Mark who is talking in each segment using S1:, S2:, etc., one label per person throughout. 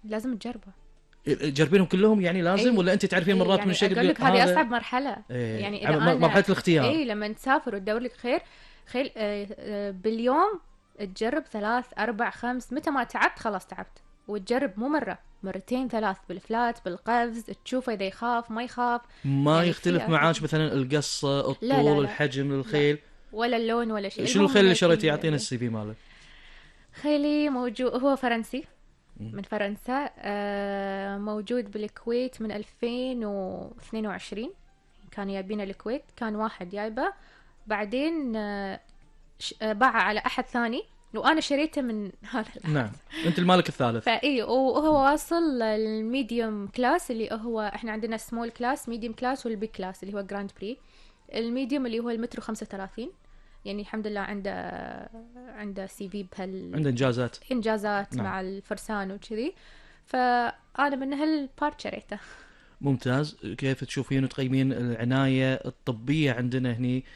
S1: لازم تجربه.
S2: جربينهم كلهم يعني لازم ولا انت تعرفين مرات
S1: يعني
S2: من شيء
S1: اقول لك هذه اصعب مرحله. يعني اذا انا
S2: مرحله الاختيار
S1: لما تسافر وتدور لك خير باليوم تجرب 3 4 5، متى ما تعبت خلاص تعبت، وتجرب مو مرة مرتين 3 بالفلات بالقفز، تشوفه إذا يخاف ما يخاف،
S2: ما يعني يختلف معاش مثلا القصة الطول لا. الحجم الخيل
S1: لا. ولا اللون ولا شيء.
S2: شنو الخيل اللي شريتي؟ يعطينا السي في ماله.
S1: خيلي موجود، هو فرنسي من فرنسا، موجود بالكويت من 2022، كان يابينا الكويت، كان واحد جايبه بعدين باع على أحد ثاني وأنا شريته من هذا الأحد.
S2: نعم أنت المالك الثالث.
S1: فإيه وهو واصل الميديوم كلاس اللي هو إحنا عندنا سمول كلاس ميديوم كلاس والبيج كلاس اللي هو جراند بري. الميديوم اللي هو المتر 35، يعني الحمد لله عنده سي في عنده إنجازات نعم. مع الفرسان وكذي، فأنا من هالبارت شريته.
S2: ممتاز. كيف تشوفين وتقيمين العناية الطبية عندنا هني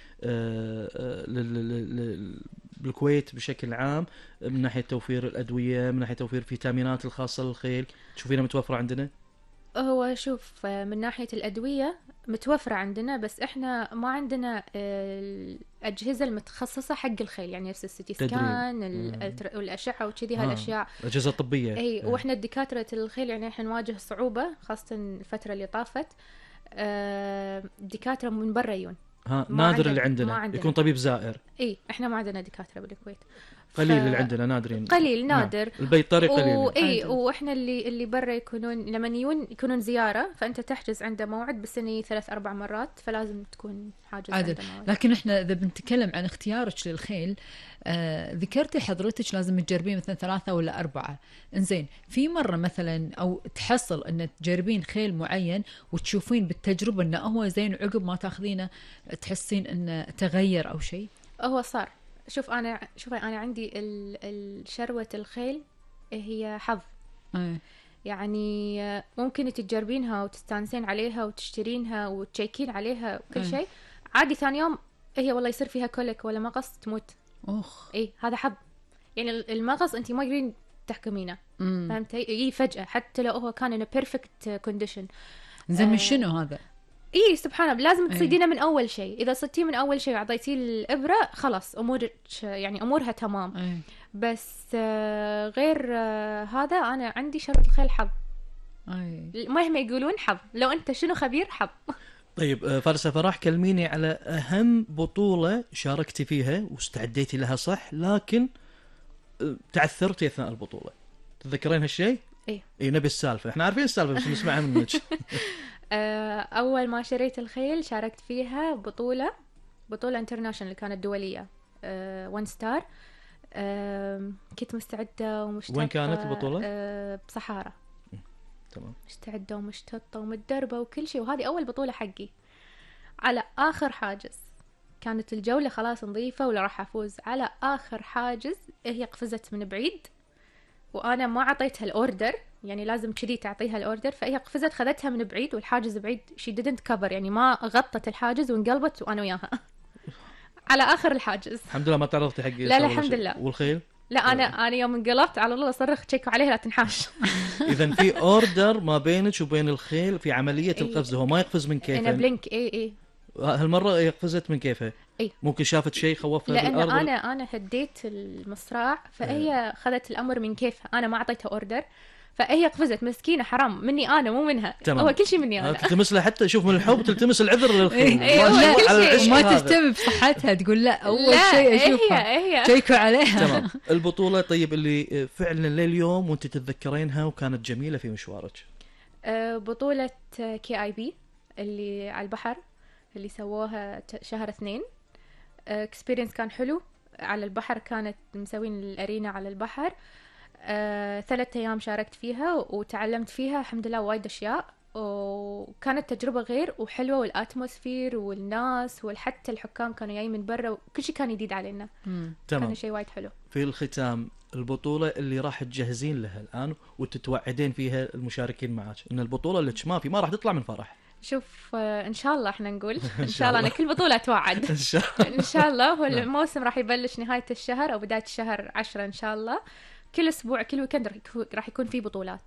S2: بالكويت بشكل عام، من ناحية توفير الأدوية، من ناحية توفير فيتامينات الخاصة للخيل، تشوفينها متوفرة عندنا؟
S1: هو شوف من ناحية الأدوية متوفرة عندنا، بس إحنا ما عندنا الأجهزة المتخصصة حق الخيل، يعني نفس السيتي سكان والأشعة وكذي هالأشياء
S2: الأجهزة الطبية.
S1: أي وإحنا الدكاترة الخيل يعني إحنا نواجه صعوبة خاصة الفترة اللي طافت، دكاترة من برا يون
S2: نادر اللي عندنا يكون طبيب زائر.
S1: إيه إحنا ما عندنا دكاترة بالكويت،
S2: قليل اللي عندنا نادرين
S1: قليل نادر.
S2: نعم. البيطري قليل.
S1: اي واحنا اللي برا يكونون لما يكونون زياره، فانت تحجز عنده موعد بالسنه 3-4 مرات، فلازم تكون حاجز عنده موعد.
S3: لكن احنا اذا بنتكلم عن اختيارك للخيل، ذكرتي حضرتك لازم تجربين مثلا 3 ولا 4. انزين في مره مثلا او تحصل ان تجربين خيل معين وتشوفين بالتجربه انه هو زين، عقب ما تاخذينه تحسين انه تغير او شيء؟
S1: هو صار شوف أنا عندي الشروة الخيل هي حظ. يعني ممكن تجربينها وتستانسين عليها وتشترينها وتشيكين عليها وكل شيء، عادي ثاني يوم هي والله يصير فيها كولك ولا مغص تموت. إيه هذا حظ. يعني المغص أنت ما تقدرين تحكمينه، فهمتي؟ فجأة حتى لو هو كان in a perfect condition.
S3: زين من شنو هذا؟
S1: إيه سبحان الله، لازم تصيدينه من أول شيء. إذا صدتيه من أول شيء وعطيتيه الإبرة خلاص أمورها تمام. بس غير هذا أنا عندي شرط الخيل حظ. مهما يقولون حظ، لو أنت شنو خبير حظ.
S2: طيب فارسة فرح، كلميني على أهم بطولة شاركتي فيها واستعديتي لها صح، لكن تعثرتي أثناء البطولة، تتذكرين هالشيء؟
S1: إيه
S2: نبي السالفة، إحنا عارفين السالفة بس نسمعها منك.
S1: أول ما شريت الخيل شاركت فيها بطولة انترناشنال كانت دولية، 1 ستار. كنت مستعدة ومشتطة.
S2: وين كانت البطولة؟
S1: بصحارى.
S2: تمام.
S1: مستعدة ومشتطة ومتدربة وكل شيء، وهذه أول بطولة حقي. على آخر حاجز كانت الجولة خلاص نظيفة ولا راح أفوز، على آخر حاجز هي قفزت من بعيد وأنا ما عطيتها الأوردر، يعني لازم كذي تعطيها الأوردر، فهي قفزت خذتها من بعيد والحاجز بعيد، she didn't cover، يعني ما غطت الحاجز وانقلبت وأنا وياها على آخر الحاجز.
S2: الحمد لله ما تعرضتي حق.
S1: لا الحمد لله.
S2: والخيل؟
S1: لا أنا يوم انقلبت على الله صرخ تشيكوا عليها لا تنحاش.
S2: إذن في أوردر ما بينك وبين الخيل في عملية القفز، هو ما يقفز من كيفه.
S1: أنا بلينك إيه
S2: هالمرة يقفزت من كيفه.
S1: ممكن
S2: شافت شيء خوفها
S1: بالأرض. لأن أنا هديت المصراع فهي خذت الأمر من كيفها، أنا ما أعطيتها أوردر، فهي قفزت مسكينة، حرام مني أنا مو منها. تمام. هو كل شيء مني أنا.
S2: تلتمس لها حتى شوف من الحب تلتمس العذر للخيل.
S3: ما تهتم بصحتها، تقول لا أول شيء أشوفها شيكوا عليها.
S2: تمام. البطولة طيب اللي فعلا لليوم وانت تتذكرينها وكانت جميلة في مشوارك؟
S1: بطولة KIB اللي على البحر اللي سووها شهر 2. اكسبيرينس كان حلو على البحر، كانت مسوين الأرينا على البحر. 3 أيام شاركت فيها وتعلمت فيها الحمد لله وايد أشياء، وكانت تجربة غير وحلوة، والأتموسفير والناس وحتى الحكام كانوا جايين من برا وكل شيء كان جديد علينا. كان شيء وايد حلو.
S2: في الختام البطولة اللي راح تجهزين لها الآن وتتوعدين فيها المشاركين معك إن البطولة اللي ما راح تطلع من فرح.
S1: شوف إن شاء الله إحنا نقول إن شاء الله أنا كل بطولة أتوعد. إن شاء الله. هو الموسم راح يبلش نهاية الشهر أو بداية الشهر 10 إن شاء الله. كل أسبوع كل ويكند راح يكون في بطولات.